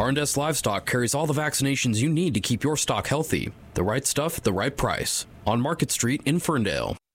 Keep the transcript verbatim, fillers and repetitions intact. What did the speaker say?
R and S Livestock carries all the vaccinations you need to keep your stock healthy. The right stuff at the right price. On Market Street in Ferndale.